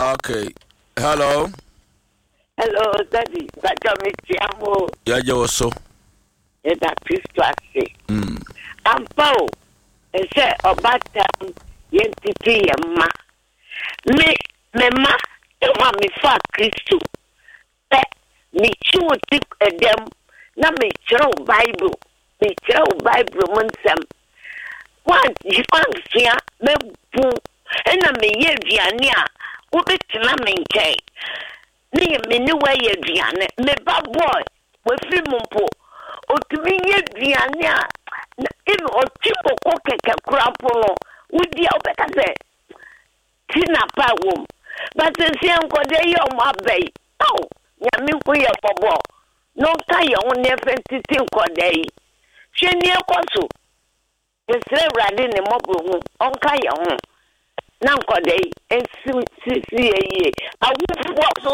Okay. Hello. Hello, Daddy. Bajamitiamo. Yeah, you also. Yeah, that Christo say. I'm Paul. I say about yentiti yamma. Me ma. Ewa mi fa Christo. Me chiwo tik edem. Na me chiro Bible. Me chiro Bible munsam. Wan jifangsia me bu. Ena me ye viania. Ubetina me nkei. Me ni way ye viane. Me ba boy. We fi mumpo. Otumi ye viane a. Even otimbo ko keke kurapo. Udi a obeka se. Tina pa wom. But se nkode ye o ma bay. Oh, nyame ko ye bobo. No ka ye on nefentiti nkode yi. Hwenie kwaso. Esre rade ne mobro hu. Onka ye ho. Na nkode yi esi ye. Awufo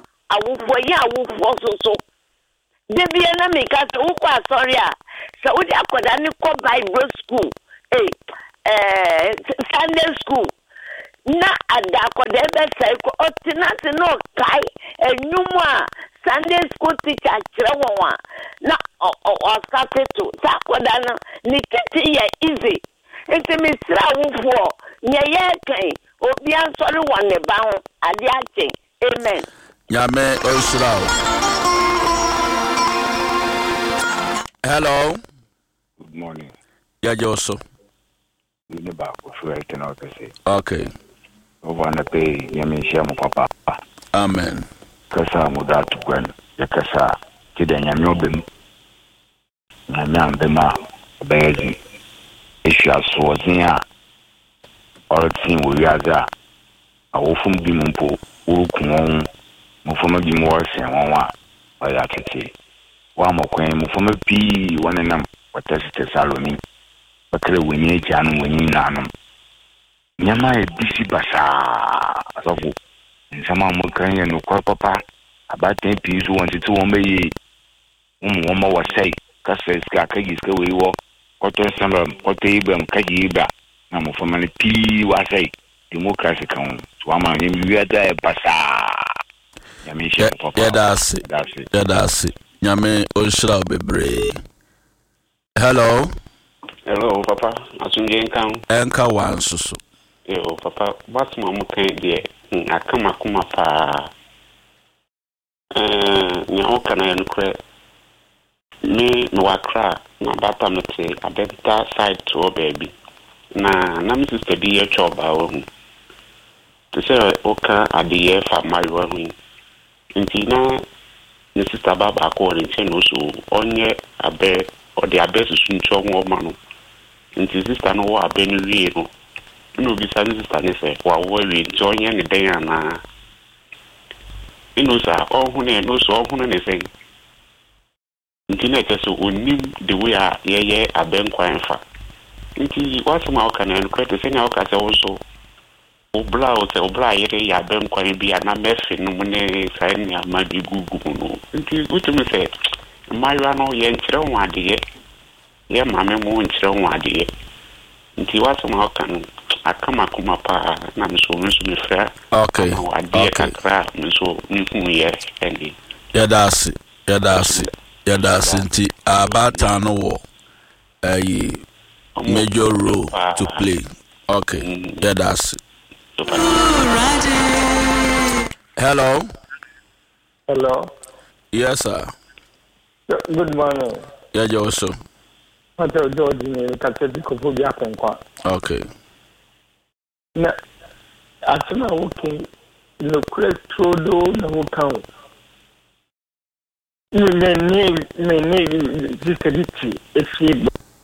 so. Debi na me ka so ukwa sorry a. So udi akoda ni ko Bible school. Sunday school. Na ada akoda be say ko otina se no kai enyumu a Sunday school teacher kire won na o start to sa akoda no ni titi ya easy. Enti me sra awufo nye ye kan obi ansori won ne ba ho ade ache. Amen. Yame Osrao. Hello. Good morning. Yeah, you also. You know about what I can say. Okay. Over the pay, Yamisha Papa. Amen. Kasa Muda to Gwen, Yakasa, Kidan Yamobim, Yam Bema, Bazi, Isha Swazia, or Team Wiaza, a Wofum Bimumpo, Ukumon, Mufuma Bimors and Wawa, by Yakati. One more queen, Mufuma P, one and them, what does it Salome? But we need Jan winning Nanum. Yama bisi basa asofu nsama mokan ye no kwa papa abate pisu wanti to won be won mo wasai kasa ska kaji ska we wo koto samba koto ibam kaji ibra na mo famani pi wasai democracy kan so ama ye wi ada e basa yami she papa yeah that's it nyame onshira bebre. Hello papa asunje enka wansusu. Yo, papa, what's my kind dear? I come pa. Now can I inquire? Me, no, I cry. No, but I'm not say, I bet that side to a baby. Nah, Mrs. to be a job. To say, okay, I be here for my working. Until now, Mrs. Baba according to also on ye a bed or the abyss is soon strong woman. Until sister no, I've been real. No be sister ne say wa we join any day na sa all who no so all who ne say internet so onim the way a ye abenkwan fa nti what ma ka na enko to say na o ka say also obla ye ya abenkwan bi na mefe no ne sai ni amadi gugu no nti utumi say mayo no ye nkire won ade ye mame mo nkire won ade nti what ma ka no akama kuma pa na mso me fra okay ade kakra mso nhu ye endi ya dasi nti abata no wo major role to play. Okay. Yeah, that's it. Hello. Yes, sir. Good morning. Yeah, Joshua. Okay. Na asema working no crest trodo na working. Me disability if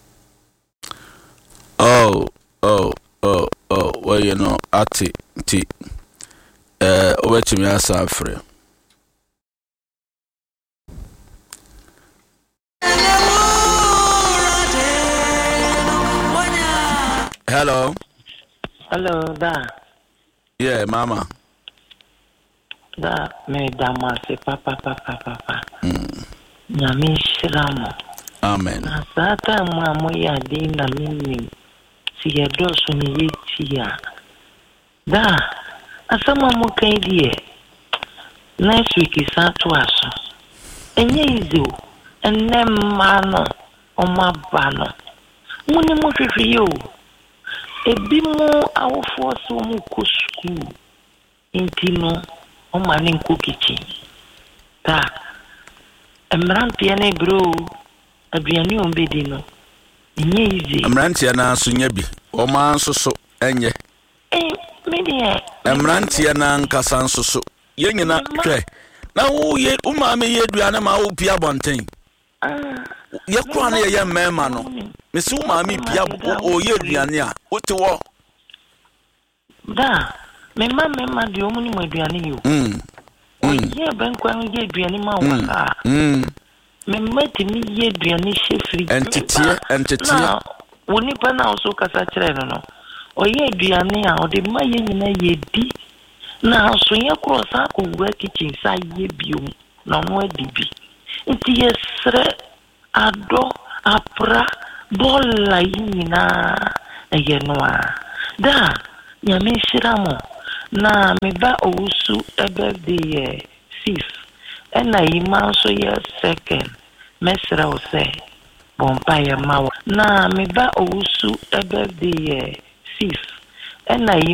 well, you know, ati wait me as afre. Hello, da. Yeah, mama. Da, me dama se papa. Nyami shiramo. Amen. Na sata mamo ya dina mimi. Siya dosu ni yitia. Da, asama mo kan die next week is to aso enye izo enem mano omaba no muni mo hwehwe yo ebi mo awofo so mo ko school intino o mani nko kitchen ta emrantie na bro aduane ombedi no enye izi emrantie na so nya bi o ma nsoso enye media emrantie na nkasa nsoso ye nyina hwe na wo ye umame ye aduane ma wo pia bonten ye kwa na ye mema no mesi umame pia o ye aduane a wote wo da mema di omuni mo aduane yo ye ben kwa ye aduane ma wo ka mema ti mi ye aduane shefri entity woni pa na so kasa kire no oye aduane a o de ma ye nyina ye di na so ye cross ako wa kitchen sa ye biom na no adibi nti yesre ado apra bolla yina eye no a da nyame shiramo na me ba owusu birthday 6 ena ima so ye second mesra o se bompa ye mawo na me ba owusu birthday 6 ena